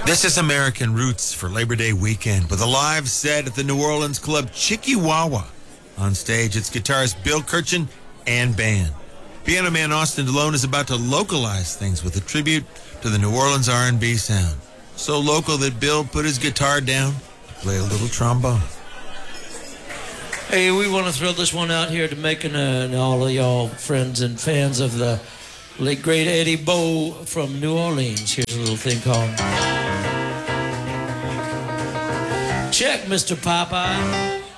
This is American Roots for Labor Day weekend with a live set at the New Orleans club Chiquiwawa. On stage, it's guitarist Bill Kirchen and band. Piano man Austin DeLone is about to localize things with a tribute to the New Orleans R&B sound. So local that Bill put his guitar down to play a little trombone. Hey, we want to throw this one out here to making all of y'all friends and fans of the late great Eddie Bo from New Orleans. Here's a little thing called Check, Mr. Popeye.